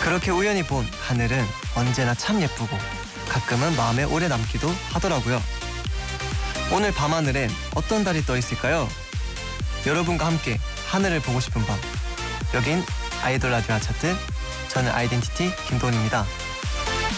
그렇게 우연히 본 하늘은 언제나 참 예쁘고 가끔은 마음에 오래 남기도 하더라고요. 오늘 밤하늘엔 어떤 달이 떠 있을까요? 여러분과 함께 하늘을 보고 싶은 밤. 여긴 아이돌 라디오 차트. 저는 아이덴티티 김도훈입니다.